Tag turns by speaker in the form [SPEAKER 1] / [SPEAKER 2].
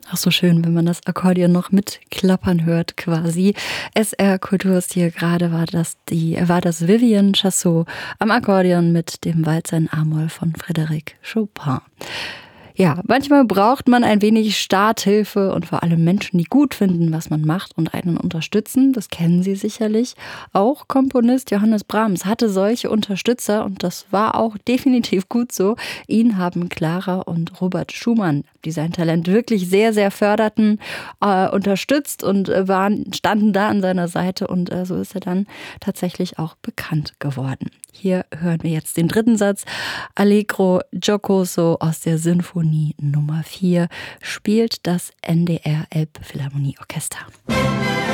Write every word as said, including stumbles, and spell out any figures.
[SPEAKER 1] Auch so schön, wenn man das Akkordeon noch mitklappern hört quasi. S R Kultur ist hier gerade, war das, die, war das Vivian Chassot am Akkordeon mit dem Walzer in A-Moll von Frédéric Chopin. Ja, manchmal braucht man ein wenig Starthilfe und vor allem Menschen, die gut finden, was man macht und einen unterstützen. Das kennen Sie sicherlich. Auch Komponist Johannes Brahms hatte solche Unterstützer und das war auch definitiv gut so. Ihn haben Clara und Robert Schumann, die sein Talent wirklich sehr, sehr förderten, äh, unterstützt und äh, waren, standen da an seiner Seite und äh, so ist er dann tatsächlich auch bekannt geworden. Hier hören wir jetzt den dritten Satz. Allegro giocoso aus der Sinfonie Nummer vier spielt das N D R Elbphilharmonieorchester.